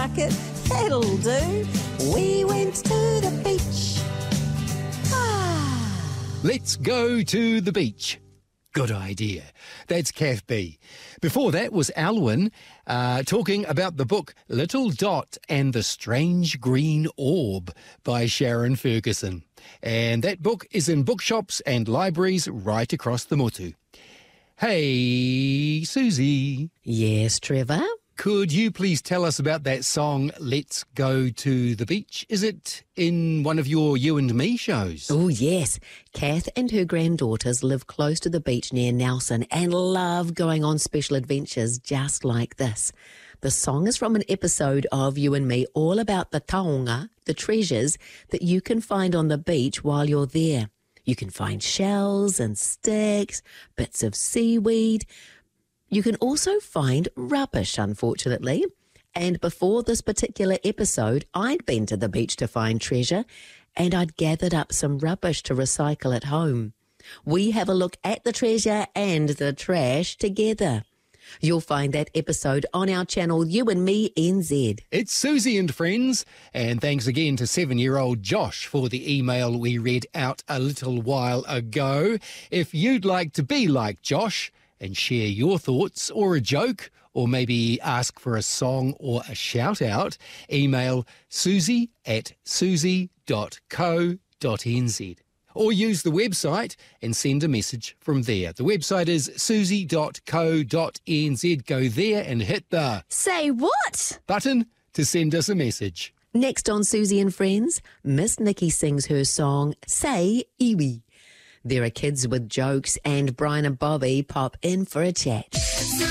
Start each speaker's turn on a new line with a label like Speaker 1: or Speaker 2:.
Speaker 1: bucket, that'll do. We went to the beach.
Speaker 2: Let's go to the beach. Good idea. That's Kath B. Before that was Alwyn talking about the book Little Dot and the Strange Green Orb by Sharon Ferguson. And that book is in bookshops and libraries right across the motu. Hey, Susie.
Speaker 1: Yes, Trevor?
Speaker 2: Could you please tell us about that song, Let's Go to the Beach? Is it in one of your You and Me shows?
Speaker 1: Oh, yes. Kath and her granddaughters live close to the beach near Nelson and love going on special adventures just like this. The song is from an episode of You and Me all about the taonga, the treasures that you can find on the beach while you're there. You can find shells and sticks, bits of seaweed. You can also find rubbish, unfortunately. And before this particular episode, I'd been to the beach to find treasure, and I'd gathered up some rubbish to recycle at home. We have a look at the treasure and the trash together. You'll find that episode on our channel, You and Me NZ.
Speaker 2: It's Susie and friends, and thanks again to 7-year-old Josh for the email we read out a little while ago. If you'd like to be like Josh and share your thoughts or a joke, or maybe ask for a song or a shout-out, email susie@susie.co.nz. Or use the website and send a message from there. The website is susie.co.nz. Go there and hit the
Speaker 3: Say what?
Speaker 2: button to send us a message.
Speaker 1: Next on Susie and Friends, Miss Nikki sings her song, Say Iwi. There are kids with jokes and Brian and Bobby pop in for a chat.